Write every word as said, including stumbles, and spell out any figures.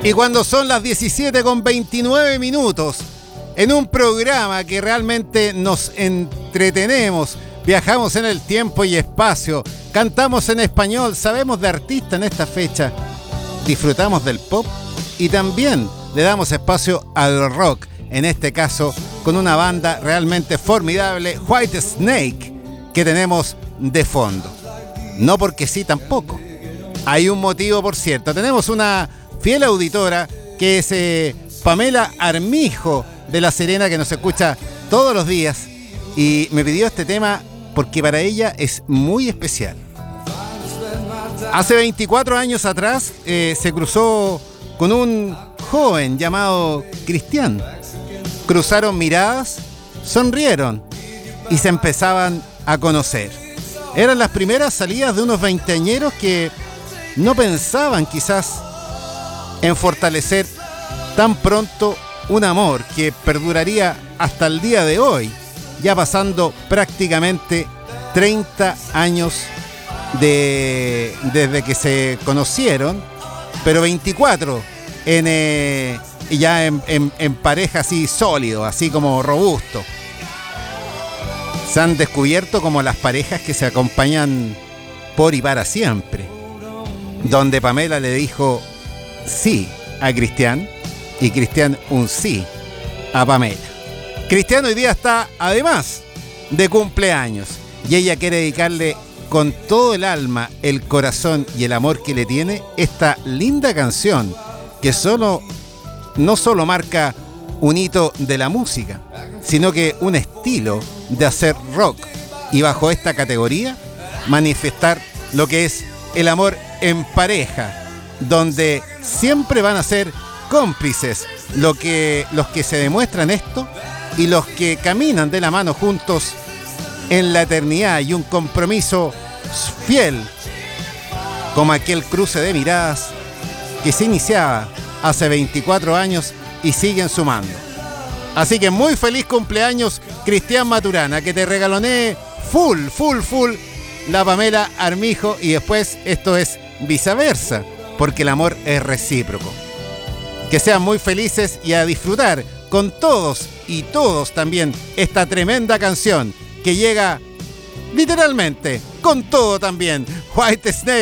Y cuando son las diecisiete con veintinueve minutos, en un programa que realmente nos entretenemos, viajamos en el tiempo y espacio, cantamos en español, sabemos de artistas en esta fecha, disfrutamos del pop y también le damos espacio al rock, en este caso con una banda realmente formidable, Whitesnake, que tenemos de fondo. No porque sí tampoco. Hay un motivo, por cierto. Tenemos una fiel auditora que es eh, Pamela Armijo de La Serena, que nos escucha todos los días y me pidió este tema porque para ella es muy especial. Hace veinticuatro años atrás eh, se cruzó con un joven llamado Cristian. Cruzaron miradas, sonrieron y se empezaban a conocer. Eran las primeras salidas de unos veinteañeros que no pensaban quizás en fortalecer tan pronto un amor que perduraría hasta el día de hoy, ya pasando prácticamente treinta años de, desde que se conocieron, pero veinticuatro en, eh, ya en, en, en pareja así sólido, así como robusto. Se han descubierto como las parejas que se acompañan por y para siempre, donde Pamela le dijo sí a Cristian y Cristian un sí a Pamela. Cristian hoy día está además de cumpleaños y ella quiere dedicarle con todo el alma, el corazón y el amor que le tiene esta linda canción que solo, no solo marca un hito de la música, sino que un estilo de hacer rock y bajo esta categoría manifestar lo que es el amor en pareja, donde siempre van a ser cómplices lo que, los que se demuestran esto y los que caminan de la mano juntos en la eternidad, y un compromiso fiel como aquel cruce de miradas que se iniciaba hace veinticuatro años y siguen sumando. Así que muy feliz cumpleaños, Cristian Maturana, que te regalonee full, full, full la Pamela Armijo, y después esto es viceversa, porque el amor es recíproco. Que sean muy felices y a disfrutar con todos y todos también esta tremenda canción que llega literalmente con todo también. Whitesnake.